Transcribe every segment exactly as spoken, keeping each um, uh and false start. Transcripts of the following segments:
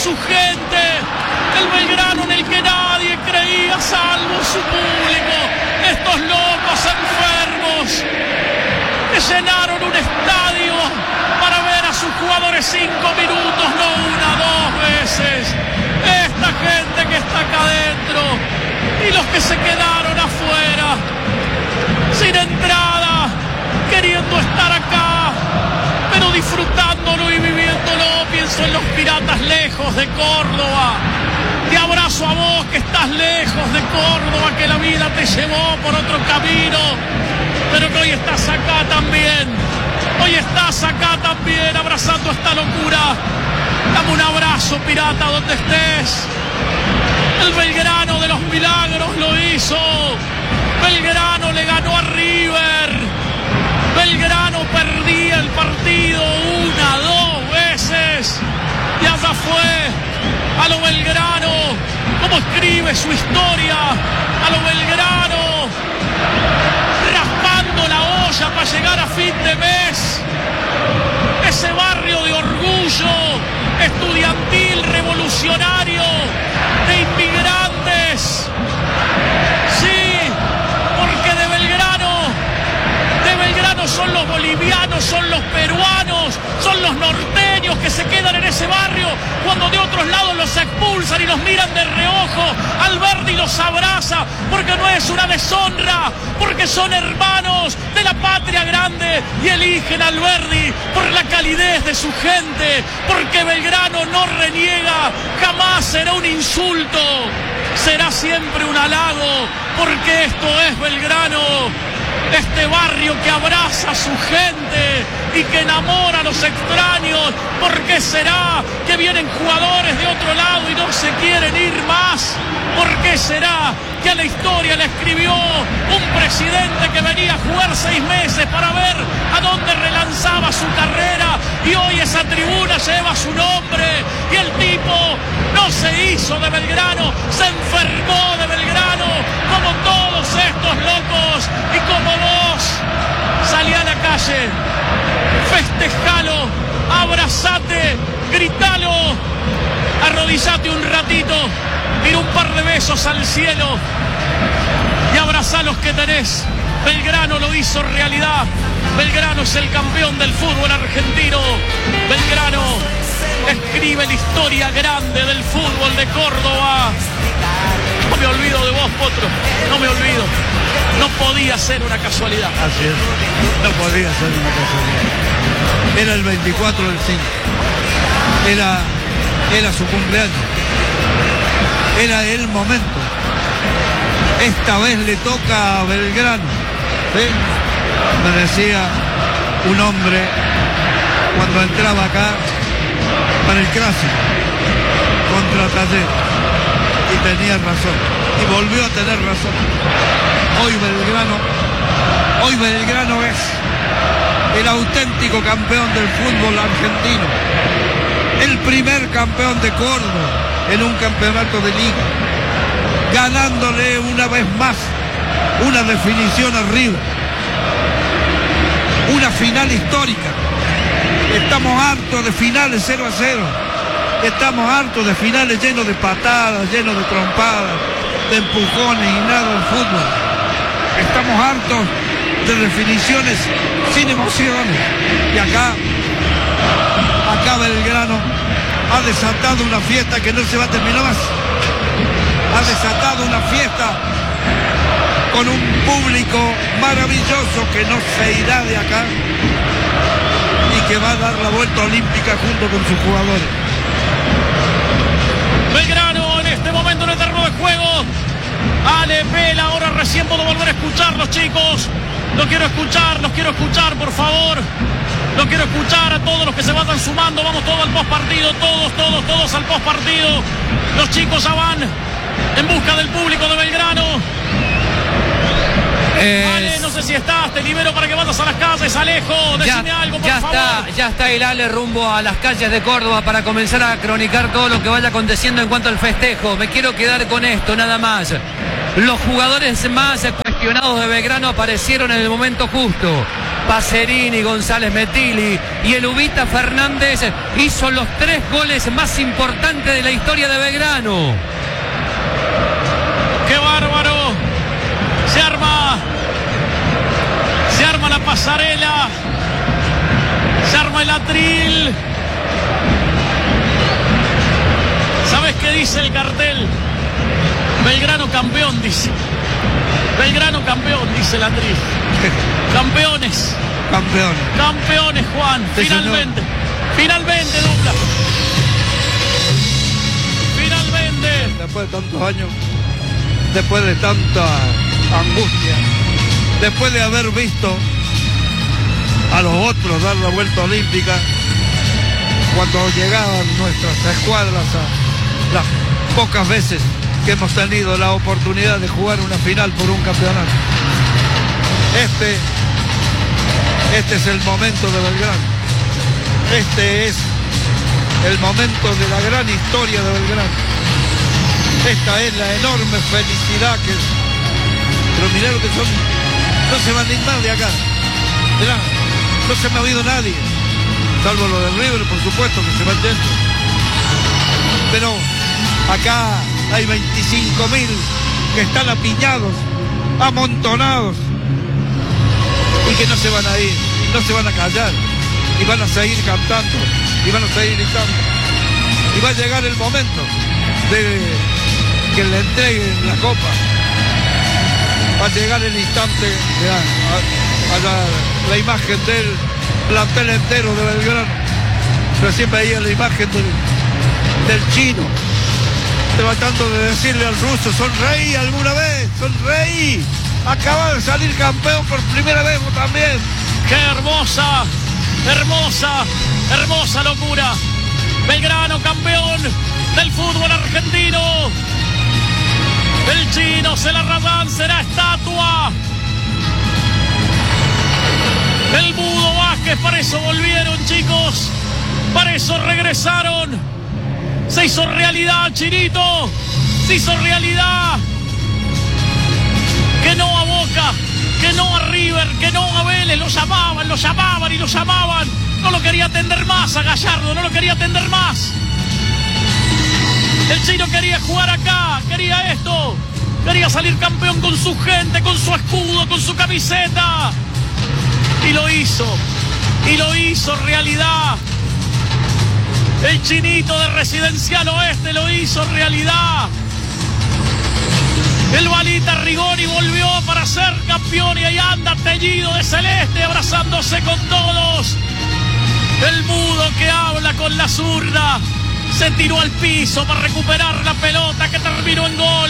su gente, el Belgrano en el que nadie creía salvo su público, estos locos enfermos que llenaron un estadio para ver a sus jugadores cinco minutos, no una, dos veces. Esta gente que está acá adentro y los que se quedaron afuera, sin entrada, queriendo estar acá, pero disfrutándolo y viviéndolo. Pienso en los Piratas lejos de Córdoba. Te abrazo a vos que estás lejos de Córdoba, que la vida te llevó por otro camino, pero que hoy estás acá también. Hoy estás acá también abrazando esta locura. Dame un abrazo, Pirata, donde estés. El Belgrano de los milagros lo hizo. Belgrano le ganó a River. Belgrano perdía el partido una, dos veces. Y allá fue a lo Belgrano, como escribe su historia, a lo Belgrano, raspando la olla para llegar a fin de mes. Ese barrio de orgullo estudiantil, revolucionario, de inmigrantes. Sí, porque de Belgrano, de Belgrano son los bolivianos, son los peruanos, son los norteños que se quedan en ese barrio cuando de otros lados los expulsan y los miran de reojo. Alberdi los abraza porque no es una deshonra, porque son hermanos de la patria grande y eligen a Alberdi por la calidez de su gente, porque Belgrano no reniega, jamás será un insulto, será siempre un halago, porque esto es Belgrano. Este barrio que abraza a su gente y que enamora a los extraños. ¿Por qué será que vienen jugadores de otro lado y no se quieren ir más? ¿Por qué será que a la historia le escribió un presidente que venía a jugar seis meses para ver a dónde relanzaba su carrera y hoy esa tribuna lleva su nombre? Y el tipo no se hizo de Belgrano, se enfermó de Belgrano, como todos estos locos, y como vos. Salí a la calle, festejalo, abrazate, gritalo, arrodillate un ratito, tira un par de besos al cielo y abrazá a los que tenés. Belgrano lo hizo realidad. Belgrano es el campeón del fútbol argentino. Belgrano escribe la historia grande del fútbol de Córdoba. No me olvido de vos, Potro, no me olvido. No podía ser una casualidad. Así es, no podía ser una casualidad. Era el veinticuatro del cinco. Era, era su cumpleaños. Era el momento. Esta vez le toca a Belgrano. ¿Sí? Me decía un hombre cuando entraba acá para el clásico contra Talleres. Y tenía razón, y volvió a tener razón. Hoy Belgrano, hoy Belgrano es el auténtico campeón del fútbol argentino, el primer campeón de Córdoba en un campeonato de liga, ganándole una vez más una definición arriba, una final histórica. Estamos hartos de finales cero a cero. Estamos hartos de finales llenos de patadas, llenos de trompadas, de empujones y nada del fútbol. Estamos hartos de definiciones sin emociones. Y acá, acá Belgrano ha desatado una fiesta que no se va a terminar más. Ha desatado una fiesta con un público maravilloso que no se irá de acá y que va a dar la vuelta olímpica junto con sus jugadores. Belgrano en este momento en el terreno de juego. Ale Pela, ahora recién puedo volver a escucharlos, chicos. Los quiero escuchar, los quiero escuchar, por favor. Los quiero escuchar a todos los que se vayan sumando. Vamos todos al post partido, todos, todos, todos al post partido. Los chicos ya van en busca del público de Belgrano. Eh, Ale, no sé si estás, te libero para que vayas a las calles. Alejo, decime ya, algo, por ya favor. Está, ya está el Ale rumbo a las calles de Córdoba para comenzar a cronicar todo lo que vaya aconteciendo en cuanto al festejo. Me quiero quedar con esto, nada más. Los jugadores más cuestionados de Belgrano aparecieron en el momento justo. Pacerini, González Metilli y el Ubita Fernández hizo los tres goles más importantes de la historia de Belgrano. ¡Qué bárbaro! Se arma, se arma la pasarela, se arma el atril. ¿Sabes qué dice el cartel? Belgrano campeón, dice. Belgrano campeón, dice el atril. Campeones. Campeones. Campeones, Juan. Sí, finalmente. señor. Finalmente, dupla. Finalmente. Después de tantos años, después de tanta angustia, después de haber visto a los otros dar la vuelta olímpica, cuando llegaban nuestras escuadras a las pocas veces que hemos tenido la oportunidad de jugar una final por un campeonato. Este, este es el momento de Belgrano. Este es el momento de la gran historia de Belgrano. Esta es la enorme felicidad que... Pero mirá lo que son... No se van a ir más de acá. Mirá, no se me ha oído nadie. Salvo lo del River, por supuesto, que se va dentro. Pero acá hay veinticinco mil que están apiñados, amontonados, y que no se van a ir, no se van a callar, y van a seguir cantando, y van a seguir gritando. Y va a llegar el momento de que le entreguen la copa. Va a llegar el instante de a, a, a la, la imagen del plantel entero de Belgrano. Pero siempre veía la imagen del, del chino tratando de decirle al ruso: sonreí alguna vez, sonreí, acaba de salir campeón por primera vez vos también. ¡Qué hermosa, hermosa, hermosa locura! Belgrano campeón del fútbol argentino. El chino Celarayán será estatua. El Mudo Vázquez, para eso volvieron, chicos, para eso regresaron. Se hizo realidad, Chinito, se hizo realidad. Que no a Boca, que no a River, que no a Vélez, lo llamaban, lo llamaban y lo llamaban. No lo quería atender más a Gallardo, no lo quería atender más. El chino quería jugar acá, quería esto, quería salir campeón con su gente, con su escudo, con su camiseta. Y lo hizo, y lo hizo realidad. El chinito de Residencial Oeste lo hizo realidad. El Balita Rigoni volvió para ser campeón y ahí anda teñido de celeste abrazándose con todos. El Mudo que habla con la zurda se tiró al piso para recuperar la pelota que terminó en gol.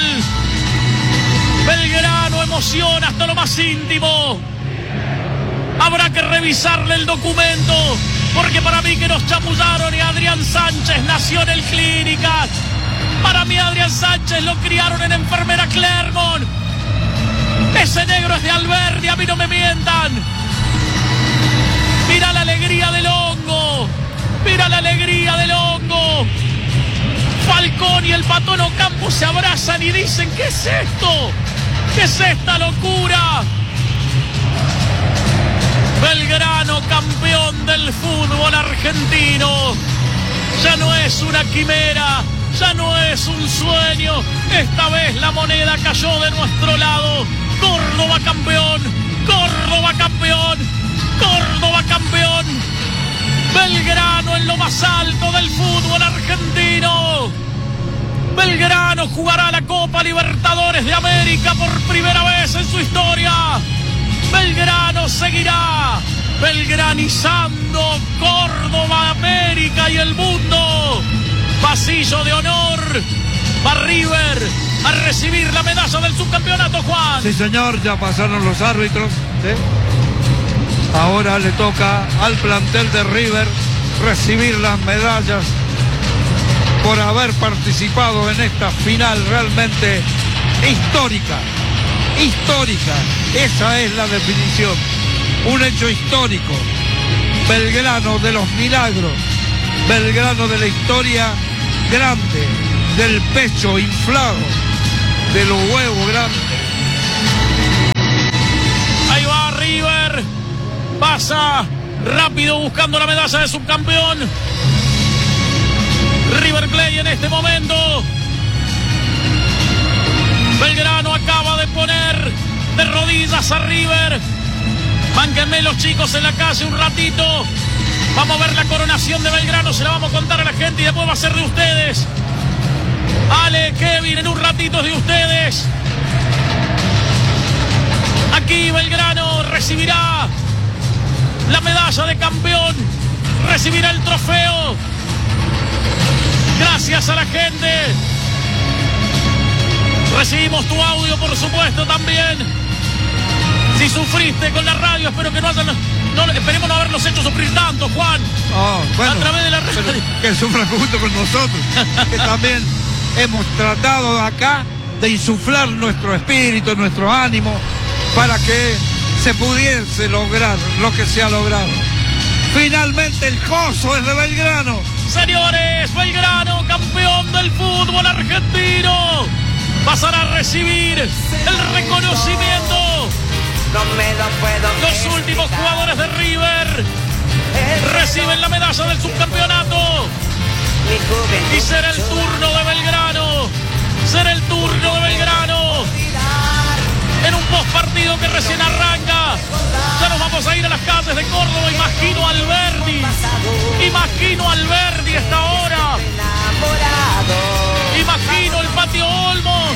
Belgrano emociona hasta lo más íntimo. Habrá que revisarle el documento, porque para mí que nos chamullaron y Adrián Sánchez nació en el Clínicas. Para mí Adrián Sánchez lo criaron en Enfermera Clermont. Ese negro es de Alberdi, a mí no me mientan. Mira la alegría del hongo, mira la alegría del hongo. Falcón y el Patón Ocampo se abrazan y dicen: ¿qué es esto? ¿Qué es esta locura? Belgrano campeón del fútbol argentino. Ya no es una quimera, ya no es un sueño. Esta vez la moneda cayó de nuestro lado. Córdoba campeón, Córdoba campeón, Córdoba campeón. Belgrano en lo más alto del fútbol argentino. Belgrano jugará la Copa Libertadores de América por primera vez en su historia. Belgrano seguirá belgranizando Córdoba, América y el mundo. Pasillo de honor. Va River a recibir la medalla del subcampeonato, Juan. Sí, señor, ya pasaron los árbitros, ¿sí? Ahora le toca al plantel de River recibir las medallas por haber participado en esta final realmente histórica. Histórica, esa es la definición. Un hecho histórico. Belgrano de los milagros. Belgrano de la historia grande, del pecho inflado, de los huevos grandes. Ahí va River. Va pasa rápido buscando la medalla de subcampeón. River Plate en este momento. Belgrano acaba de poner de rodillas a River. Mánquenme los chicos en la calle un ratito. Vamos a ver la coronación de Belgrano. Se la vamos a contar a la gente y después va a ser de ustedes. Ale, Kevin, en un ratito es de ustedes. Aquí Belgrano recibirá la medalla de campeón. Recibirá el trofeo. Gracias a la gente. Recibimos tu audio, por supuesto, también. Si sufriste con la radio, espero que no hayan... No, esperemos no haberlos hecho sufrir tanto, Juan. Oh, bueno, a través de la radio. Que sufran junto con nosotros. Que también hemos tratado acá de insuflar nuestro espíritu, nuestro ánimo, para que se pudiese lograr lo que se ha logrado. Finalmente el coso es de Belgrano. Señores, Belgrano, campeón del fútbol argentino, pasará a recibir el reconocimiento. Los últimos jugadores de River reciben la medalla del subcampeonato. Y será el turno de Belgrano. Será el turno de Belgrano. En un postpartido que recién arranca. Ya nos vamos a ir a las calles de Córdoba. Imagino a Alberdi. Imagino a Alberdi a esta hora. Imagino el patio Olmos,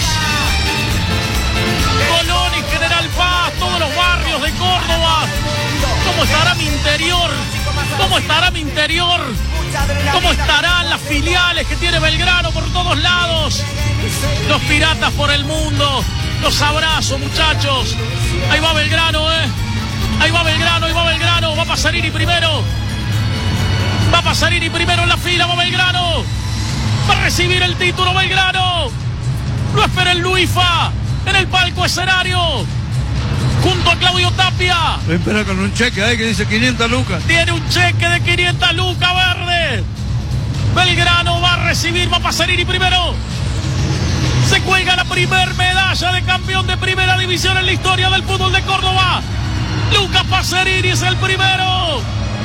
Colón y General Paz, todos los barrios de Córdoba. ¿Cómo estará mi interior? ¿Cómo estará mi interior? ¿Cómo estarán las filiales que tiene Belgrano por todos lados? Los piratas por el mundo. Los abrazo, muchachos. Ahí va Belgrano, ¿eh? Ahí va Belgrano, ahí va Belgrano. Va Pasarini primero. Va Pasarini primero en la fila, va Belgrano. Va a recibir el título Belgrano. Lo espera el Luifa en el palco escenario. Junto a Claudio Tapia. Lo espera con un cheque ahí que dice quinientas lucas. Tiene un cheque de quinientas lucas verde. Belgrano va a recibir, va a Pasarini primero. Se cuelga la primer medalla de campeón de primera división en la historia del fútbol de Córdoba. Lucas Pasarini es el primero.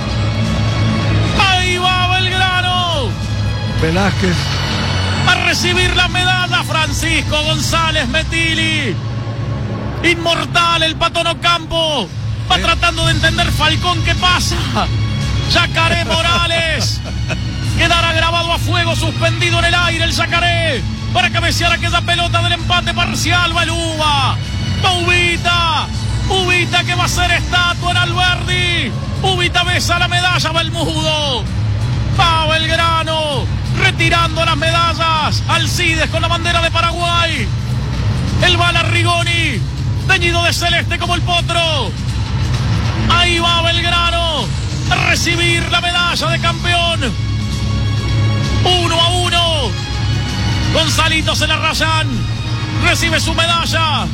Ahí va Belgrano. Velázquez. A recibir la medalla Francisco González Metili. Inmortal el Patón Ocampo. Va ¿Eh? tratando de entender Falcón qué pasa. Yacaré Morales. Quedará grabado a fuego, suspendido en el aire el Yacaré. Para cabecear aquella pelota del empate parcial. Va el Uva. Va Ubita. Ubita que va a ser estatua en Alberdi. Ubita besa la medalla. Va el Mudo. Va Belgrano. Retirando las medallas. Alcides con la bandera de Paraguay. El Bala Rigoni. Teñido de celeste como el potro. Ahí va Belgrano a recibir la medalla de campeón. Uno a uno. Gonzalito se la rayan. Recibe su medalla.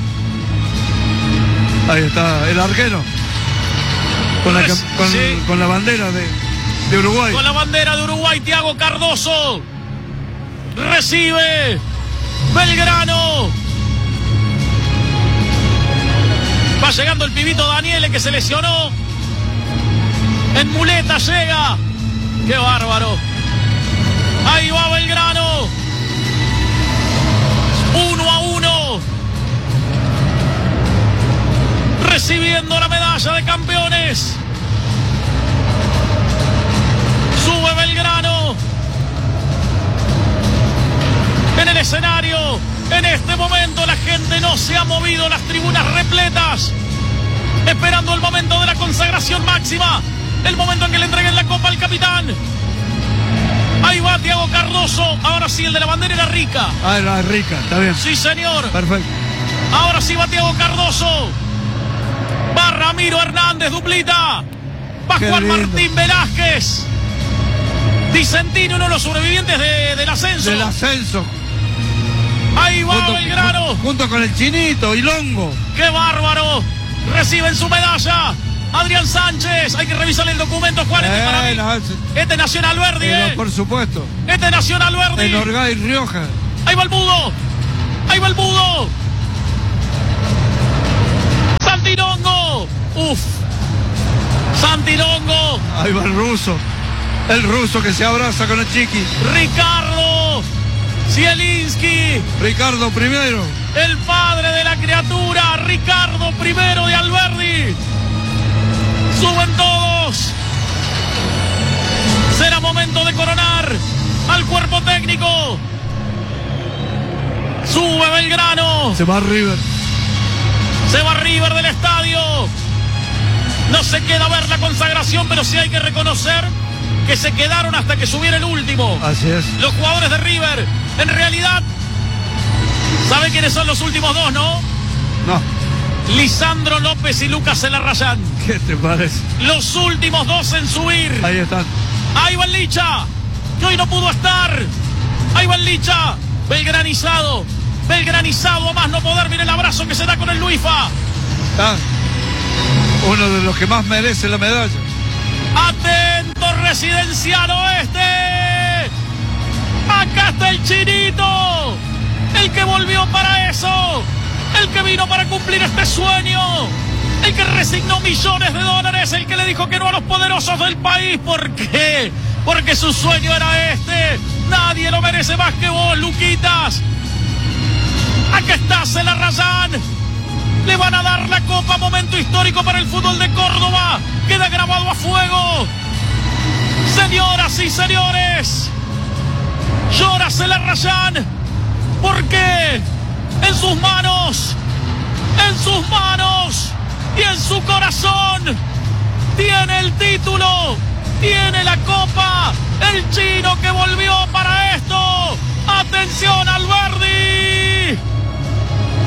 Ahí está el arquero. Con la, con, sí. con la bandera de, de Uruguay. Con la bandera de Uruguay, Thiago Cardoso. Recibe Belgrano. Va llegando el pibito Daniele que se lesionó. En muleta llega. ¡Qué bárbaro! Ahí va Belgrano. Uno a uno. Recibiendo la medalla de campeones. Sube Belgrano. En el escenario. En este momento la gente no se ha movido, las tribunas repletas, esperando el momento de la consagración máxima, el momento en que le entreguen la copa al capitán. Ahí va Thiago Cardoso, ahora sí el de la bandera era Rica. Ah, era Rica, está bien. Sí, señor. Perfecto. Ahora sí va Thiago Cardoso. Va Ramiro Hernández, duplita. Va Qué Juan lindo. Martín Velázquez. Vicentino, uno de los sobrevivientes de, del ascenso. Del ascenso. Ahí va junto, Belgrano. Junto con el Chinito y Longo. ¡Qué bárbaro! Reciben su medalla. Adrián Sánchez. Hay que revisarle el documento, Juan. Este, para mí. No, este nació en Alberdi, eh. Por supuesto. Este nació en Alberdi. En Orgay, Rioja. Ahí va el Mudo. Ahí va el Mudo. Santi Longo. Uf. Santi Montilongo. Ahí va el ruso. El ruso que se abraza con el chiqui. Ricardo Zielinski. Ricardo primero. El padre de la criatura. Ricardo primero de Alberdi. Suben todos. Será momento de coronar al cuerpo técnico. Sube Belgrano. Se va River. Se va River del estadio. No se queda a ver la consagración, pero sí hay que reconocer que se quedaron hasta que subiera el último. Así es. Los jugadores de River, en realidad, ¿saben quiénes son los últimos dos, no? No. Lisandro López y Lucas Elarrayán. ¿Qué te parece? Los últimos dos en subir. Ahí están. Ahí va el Licha, que hoy no pudo estar. Ahí va el Licha, belgranizado. Belgranizado a más no poder. Mira el abrazo que se da con el Luifa. Ah, uno de los que más merece la medalla. Atento Residencial Oeste. Acá está el Chinito. El que volvió para eso. El que vino para cumplir este sueño. El que resignó millones de dólares. El que le dijo que no a los poderosos del país. ¿Por qué? Porque su sueño era este. Nadie lo merece más que vos, Luquitas. Acá está Elarrayán. Le van a dar la copa. Momento histórico para el fútbol de Córdoba. Queda grabado a fuego. Señoras y señores, llora Elarrayán. Porque en sus manos, en sus manos y en su corazón tiene el título, tiene la copa. El chino que volvió para esto. Atención, Alberdi.